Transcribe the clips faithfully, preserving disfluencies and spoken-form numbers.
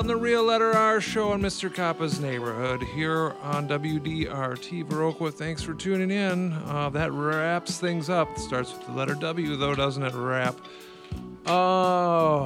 On the Real Letter R show in Mister Kappa's neighborhood here on W D R T Viroqua. Thanks for tuning in. Uh, that wraps things up. Starts with the letter W, though, doesn't it? Wrap. Oh,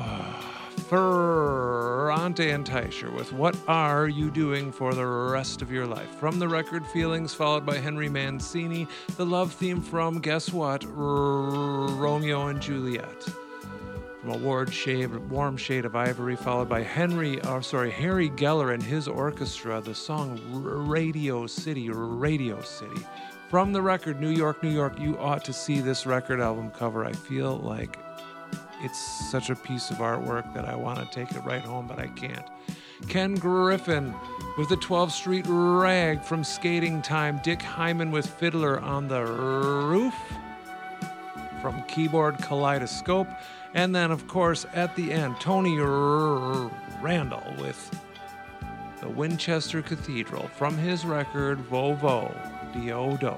Ferrante and Teicher with What Are You Doing for the Rest of Your Life? From the record Feelings, followed by Henry Mancini. The love theme from, guess what? R- Romeo and Juliet. From a warm shade, warm shade of ivory, followed by Henry, or sorry, Harry Geller and his orchestra, the song Radio City, Radio City. From the record New York, New York, you ought to see this record album cover. I feel like it's such a piece of artwork that I want to take it right home, but I can't. Ken Griffin with the twelfth Street Rag from Skating Time. Dick Hyman with Fiddler on the Roof from Keyboard Kaleidoscope. And then, of course, at the end, Tony R- Randall with the Winchester Cathedral from his record Vovo, Diodo.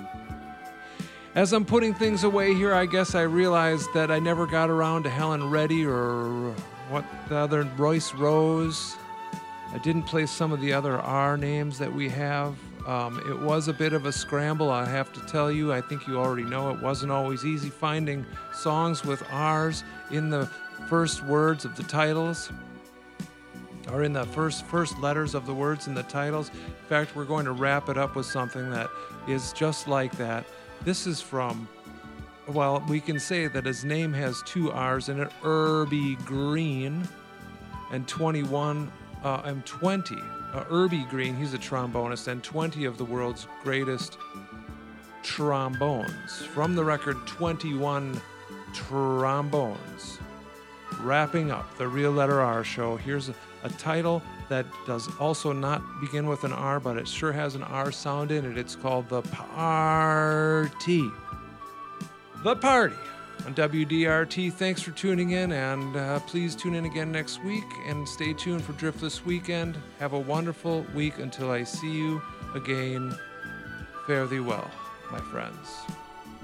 As I'm putting things away here, I guess I realized that I never got around to Helen Reddy or what the other, Royce Rose. I didn't play some of the other R names that we have. Um, it was a bit of a scramble, I have to tell you. I think you already know it wasn't always easy finding songs with R's in the first words of the titles, or in the first first letters of the words in the titles. In fact, we're going to wrap it up with something that is just like that. This is from, well, we can say that his name has two R's in it, Urbie Green, and twenty-one, uh, and twenty. Uh, Urbie Green, he's a trombonist, and twenty of the world's greatest trombones. From the record twenty-one Trombones. Wrapping up the Real Letter R show, here's a, a title that does also not begin with an R, but it sure has an R sound in it. It's called The Party. The Party on W D R T. Thanks for tuning in, and uh, please tune in again next week, and stay tuned for Driftless Weekend. Have a wonderful week until I see you again. Fare thee well, my friends.